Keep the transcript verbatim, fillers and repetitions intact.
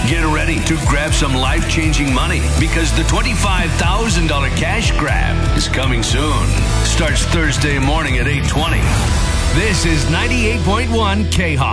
Get ready to grab some life-changing money because the twenty-five thousand dollars cash grab is coming soon. Starts Thursday morning at eight twenty. This is ninety-eight point one K H O P.